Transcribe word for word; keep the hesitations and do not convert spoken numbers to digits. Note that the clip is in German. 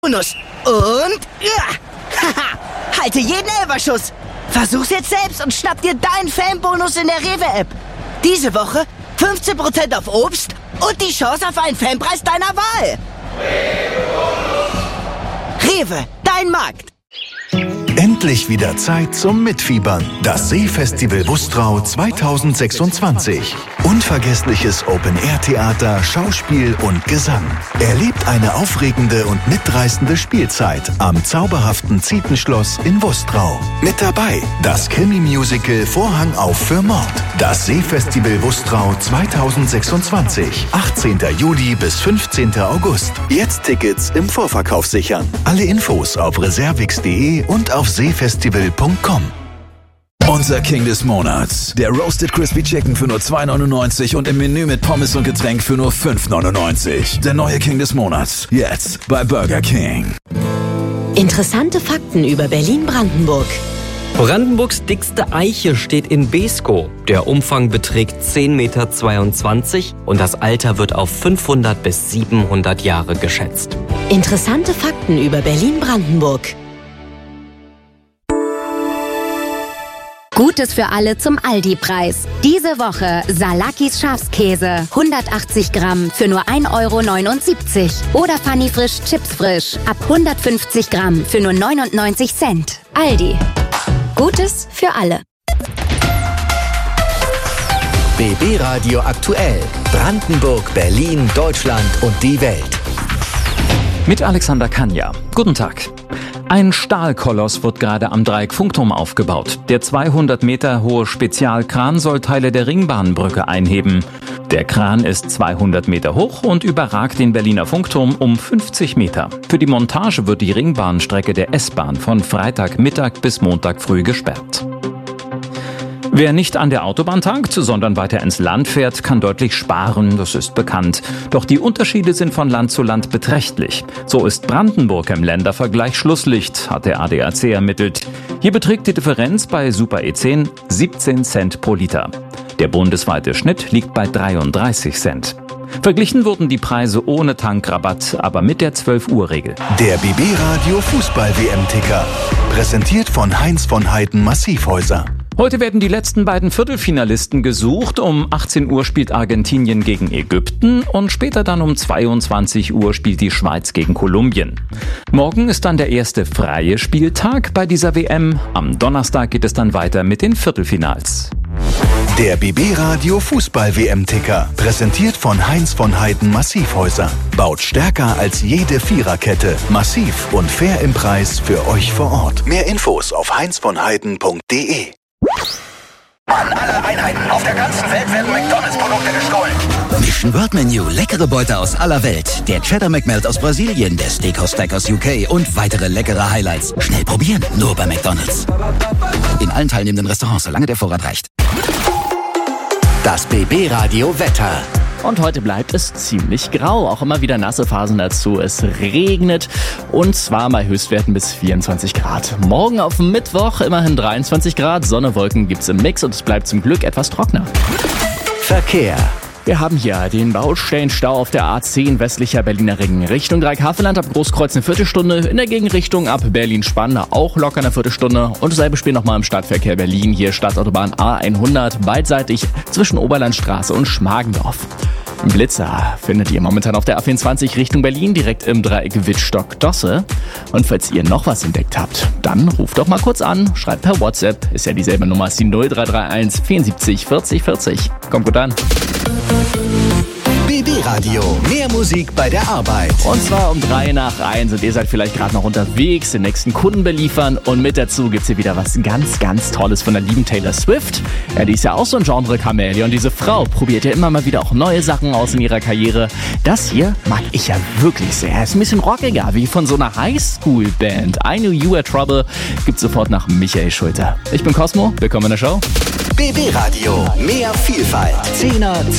Bonus. Und... Ja. Haha. Halte jeden Elferschuss. Versuch's jetzt selbst und schnapp dir deinen Fanbonus in der Rewe-App. Diese Woche fünfzehn Prozent auf Obst und die Chance auf einen Fanpreis deiner Wahl. Rewe, dein Markt. Endlich wieder Zeit zum Mitfiebern. Das Seefestival Wustrau zweitausendsechsundzwanzig. Unvergessliches Open-Air-Theater, Schauspiel und Gesang. Erlebt eine aufregende und mitreißende Spielzeit am zauberhaften Zietenschloss in Wustrau. Mit dabei das Krimi-Musical Vorhang auf für Mord. Das Seefestival Wustrau zweitausendsechsundzwanzig. achtzehnten Juli bis fünfzehnten August. Jetzt Tickets im Vorverkauf sichern. Alle Infos auf reservix punkt de und auf seefestival punkt com. Unser King des Monats. Der Roasted Crispy Chicken für nur zwei neunundneunzig und im Menü mit Pommes und Getränk für nur fünf neunundneunzig. Der neue King des Monats. Jetzt bei Burger King. Interessante Fakten über Berlin-Brandenburg. Brandenburgs dickste Eiche steht in Beeskow. Der Umfang beträgt zehn Komma zweiundzwanzig Meter und das Alter wird auf fünfhundert bis siebenhundert Jahre geschätzt. Interessante Fakten über Berlin-Brandenburg. Gutes für alle zum Aldi-Preis. Diese Woche Salakis Schafskäse, hundertachtzig Gramm für nur ein Euro neunundsiebzig. Oder Fanny Frisch Chips Frisch ab hundertfünfzig Gramm für nur neunundneunzig Cent. Aldi. Gutes für alle. B B Radio aktuell. Brandenburg, Berlin, Deutschland und die Welt. Mit Alexander Kanja. Guten Tag. Ein Stahlkoloss wird gerade am Dreieck-Funkturm aufgebaut. Der zweihundert Meter hohe Spezialkran soll Teile der Ringbahnbrücke einheben. Der Kran ist zweihundert Meter hoch und überragt den Berliner Funkturm um fünfzig Meter. Für die Montage wird die Ringbahnstrecke der S-Bahn von Freitagmittag bis Montag früh gesperrt. Wer nicht an der Autobahn tankt, sondern weiter ins Land fährt, kann deutlich sparen, das ist bekannt. Doch die Unterschiede sind von Land zu Land beträchtlich. So ist Brandenburg im Ländervergleich Schlusslicht, hat der A D A C ermittelt. Hier beträgt die Differenz bei Super E zehn siebzehn Cent pro Liter. Der bundesweite Schnitt liegt bei dreiunddreißig Cent. Verglichen wurden die Preise ohne Tankrabatt, aber mit der zwölf Uhr Regel. Der B B Radio Fußball-W M-Ticker. Präsentiert von Heinz von Heiden Massivhäuser. Heute werden die letzten beiden Viertelfinalisten gesucht. Um achtzehn Uhr spielt Argentinien gegen Ägypten und später dann um zweiundzwanzig Uhr spielt die Schweiz gegen Kolumbien. Morgen ist dann der erste freie Spieltag bei dieser W M. Am Donnerstag geht es dann weiter mit den Viertelfinals. Der B B Radio Fußball-W M-Ticker. Präsentiert von Heinz von Heiden Massivhäuser. Baut stärker als jede Viererkette. Massiv und fair im Preis für euch vor Ort. Mehr Infos auf heinz von heiden punkt de. An alle Einheiten auf der ganzen Welt werden McDonalds-Produkte gestohlen. Mission World Menu, leckere Beute aus aller Welt. Der Cheddar McMelt aus Brasilien, der Steakhouse Stack aus U K und weitere leckere Highlights. Schnell probieren, nur bei McDonalds. In allen teilnehmenden Restaurants, solange der Vorrat reicht. Das B B Radio Wetter. Und heute bleibt es ziemlich grau, auch immer wieder nasse Phasen dazu. Es regnet und zwar bei Höchstwerten bis vierundzwanzig Grad. Morgen auf Mittwoch immerhin dreiundzwanzig Grad, Sonne, Wolken gibt's im Mix und es bleibt zum Glück etwas trockener. Verkehr. Wir haben hier den Baustellenstau auf der A zehn westlicher Berliner Ring. Richtung Dreieckhaveland ab Großkreuz eine Viertelstunde, in der Gegenrichtung ab Berlin-Spandau auch locker eine Viertelstunde. Und dasselbe Spiel nochmal im Stadtverkehr Berlin, hier Stadtautobahn A hundert, beidseitig zwischen Oberlandstraße und Schmargendorf. Blitzer findet ihr momentan auf der A vierundzwanzig Richtung Berlin, direkt im Dreieck Wittstock-Dosse. Und falls ihr noch was entdeckt habt, dann ruft doch mal kurz an, schreibt per WhatsApp, ist ja dieselbe Nummer, ist die null drei drei eins vierundsiebzig vierzig vierzig. Kommt gut an. B B Radio, mehr Musik bei der Arbeit. Und zwar um drei nach eins und ihr seid vielleicht gerade noch unterwegs, den nächsten Kunden beliefern und mit dazu gibt's hier wieder was ganz, ganz Tolles von der lieben Taylor Swift. Ja, die ist ja auch so ein Genre-Chamäleon. Diese Frau probiert ja immer mal wieder auch neue Sachen aus in ihrer Karriere. Das hier mag ich ja wirklich sehr. Ist ein bisschen rockiger, wie von so einer Highschool-Band. I Knew You Were Trouble gibt's sofort nach Michael Schulter. Ich bin Cosmo, willkommen in der Show. B B Radio, mehr Vielfalt. Zehner,